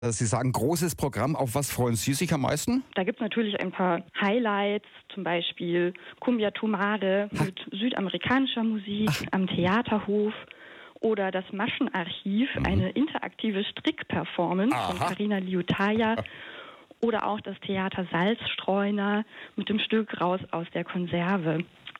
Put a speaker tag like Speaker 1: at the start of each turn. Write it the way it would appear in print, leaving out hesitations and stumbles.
Speaker 1: Sie sagen großes Programm. Auf was freuen Sie sich am meisten?
Speaker 2: Da gibt es natürlich ein paar Highlights, zum Beispiel Cumbia Tomare mit südamerikanischer Musik am Theaterhof oder das Maschenarchiv, eine interaktive Strickperformance von Carina Liutaya oder auch das Theater Salzstreuner mit dem Stück Raus aus der Konserve.